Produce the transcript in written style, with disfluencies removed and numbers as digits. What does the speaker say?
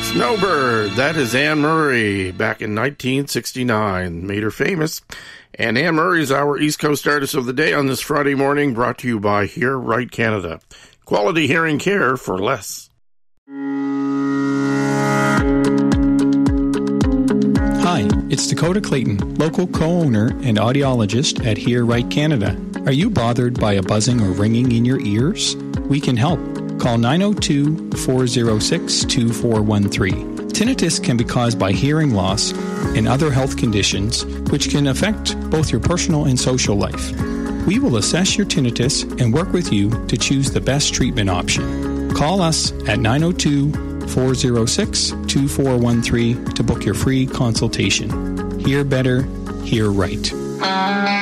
Snowbird, that is Anne Murray, back in 1969, made her famous. And Anne Murray is our East Coast Artist of the Day on this Friday morning, brought to you by Hear Right Canada. Quality hearing care for less. Hi, it's Dakota Clayton, local co-owner and audiologist at Hear Right Canada. Are you bothered by a buzzing or ringing in your ears? We can help. Call 902-406-2413. Tinnitus can be caused by hearing loss and other health conditions, which can affect both your personal and social life. We will assess your tinnitus and work with you to choose the best treatment option. Call us at 902-406-2413 to book your free consultation. Hear better, hear right.